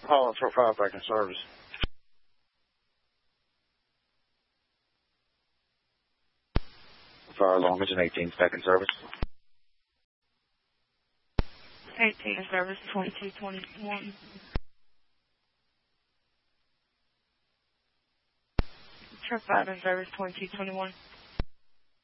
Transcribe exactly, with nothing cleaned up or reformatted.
Holland for five back in service. Fire Long Mission eighteen back in service. eighteen in service, twenty-two twenty-one. Truck five in service, twenty-two twenty-one.